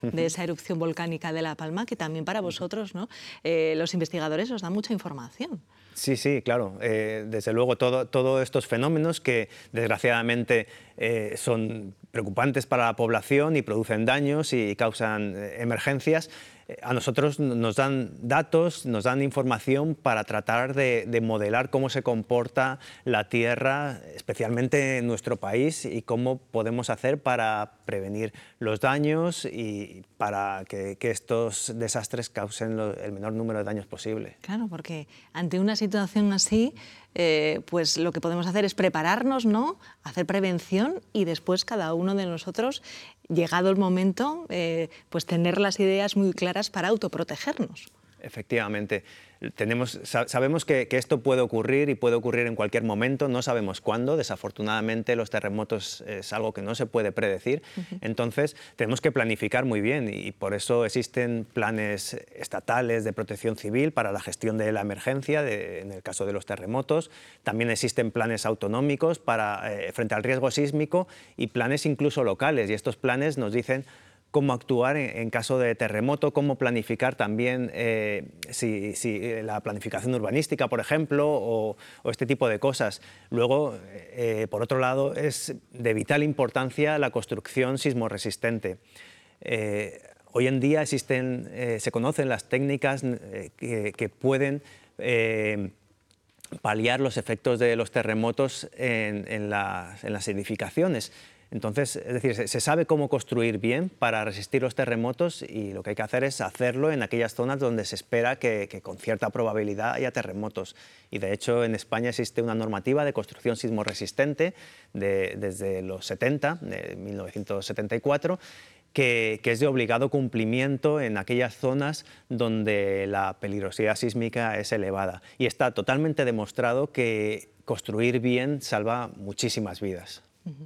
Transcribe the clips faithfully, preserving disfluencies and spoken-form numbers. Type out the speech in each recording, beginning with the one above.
de esa erupción volcánica de La Palma, que también para vosotros, ¿no? Eh, los investigadores os dan mucha información. Sí, sí, claro. Eh, desde luego, todos todo estos fenómenos que desgraciadamente eh, son preocupantes para la población y producen daños y causan eh, emergencias, eh, a nosotros nos dan datos, nos dan información para tratar de, de modelar cómo se comporta la Tierra, especialmente en nuestro país, y cómo podemos hacer para prevenir los daños y para que, que estos desastres causen lo, el menor número de daños posible. Claro, porque ante una situación así, eh, pues lo que podemos hacer es prepararnos, ¿no? Hacer prevención y después cada uno de nosotros, llegado el momento, eh, pues tener las ideas muy claras para autoprotegernos. Efectivamente. Tenemos, sabemos que, que esto puede ocurrir y puede ocurrir en cualquier momento, no sabemos cuándo. Desafortunadamente los terremotos es algo que no se puede predecir. Uh-huh. Entonces tenemos que planificar muy bien y por eso existen planes estatales de protección civil para la gestión de la emergencia de, en el caso de los terremotos. También existen planes autonómicos para, eh, frente al riesgo sísmico y planes incluso locales, y estos planes nos dicen cómo actuar en, en caso de terremoto, cómo planificar también eh, si, si la planificación urbanística, por ejemplo, o, o este tipo de cosas. Luego, eh, por otro lado, es de vital importancia la construcción sismorresistente. Eh, hoy en día existen, eh, se conocen las técnicas eh, que, que pueden eh, paliar los efectos de los terremotos en, en, las, en las edificaciones. Entonces, es decir, se sabe cómo construir bien para resistir los terremotos y lo que hay que hacer es hacerlo en aquellas zonas donde se espera que, que con cierta probabilidad haya terremotos. Y de hecho en España existe una normativa de construcción sismorresistente de, desde los setenta, de mil novecientos setenta y cuatro, que, que es de obligado cumplimiento en aquellas zonas donde la peligrosidad sísmica es elevada. Y está totalmente demostrado que construir bien salva muchísimas vidas.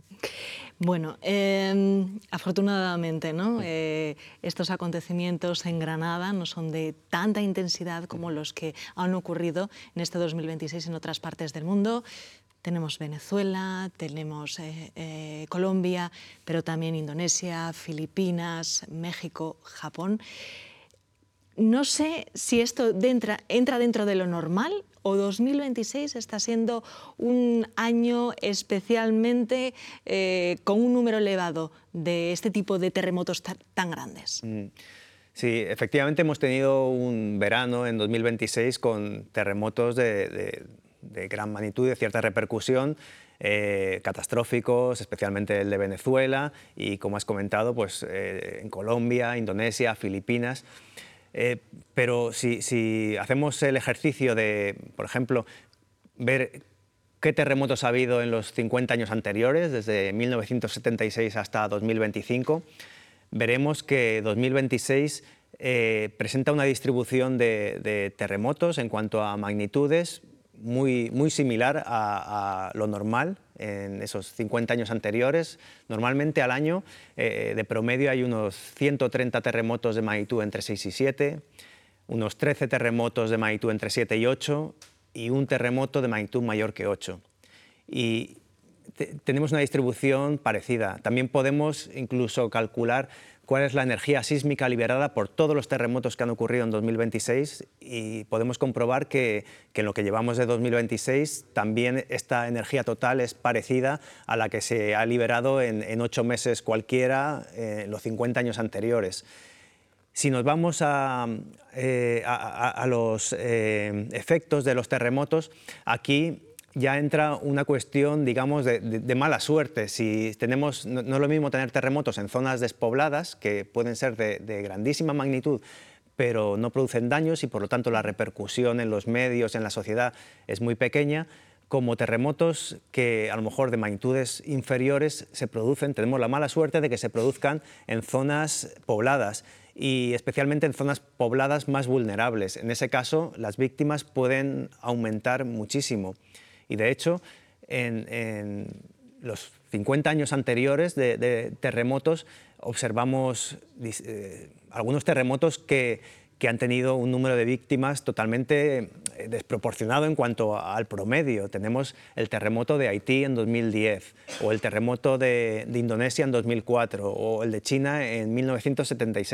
Bueno, eh, afortunadamente, ¿no? Eh, estos acontecimientos en Granada no son de tanta intensidad como los que han ocurrido en este dos mil veintiséis en otras partes del mundo. Tenemos Venezuela, tenemos eh, eh, Colombia, pero también Indonesia, Filipinas, México, Japón. No sé si esto entra, entra dentro de lo normal o dos mil veintiséis está siendo un año especialmente eh, con un número elevado de este tipo de terremotos tan, tan grandes. Mm. Sí, efectivamente hemos tenido un verano en dos mil veintiséis con terremotos de, de, de gran magnitud, de cierta repercusión, eh, catastróficos, especialmente el de Venezuela y, como has comentado, pues, eh, en Colombia, Indonesia, Filipinas. Eh, pero si, si hacemos el ejercicio de, por ejemplo, ver qué terremotos ha habido en los cincuenta años anteriores, desde mil novecientos setenta y seis hasta dos mil veinticinco, veremos que dos mil veintiséis eh, presenta una distribución de, de terremotos en cuanto a magnitudes muy, muy similar a, a lo normal en esos cincuenta años anteriores. Normalmente al año eh, de promedio hay unos ciento treinta terremotos de magnitud entre seis y siete, unos trece terremotos de magnitud entre siete y ocho y un terremoto de magnitud mayor que ocho. Y te, tenemos una distribución parecida. También podemos incluso calcular cuál es la energía sísmica liberada por todos los terremotos que han ocurrido en dos mil veintiséis y podemos comprobar que, que en lo que llevamos de dos mil veintiséis también esta energía total es parecida a la que se ha liberado en, en ocho meses cualquiera en eh, los cincuenta años anteriores. Si nos vamos a, eh, a, a los eh, efectos de los terremotos, aquí ya entra una cuestión, digamos, de, de, de mala suerte. Si tenemos, no, no es lo mismo tener terremotos en zonas despobladas, que pueden ser de, de grandísima magnitud, pero no producen daños y por lo tanto la repercusión en los medios, en la sociedad, es muy pequeña, como terremotos que a lo mejor de magnitudes inferiores se producen, tenemos la mala suerte de que se produzcan en zonas pobladas y especialmente en zonas pobladas más vulnerables. En ese caso, las víctimas pueden aumentar muchísimo. Y de hecho, en, en los cincuenta años anteriores de, de terremotos observamos eh, algunos terremotos que, que han tenido un número de víctimas totalmente desproporcionado en cuanto al promedio. Tenemos el terremoto de Haití en dos mil diez, o el terremoto de, de Indonesia en dos mil cuatro, o el de China en mil novecientos setenta y seis.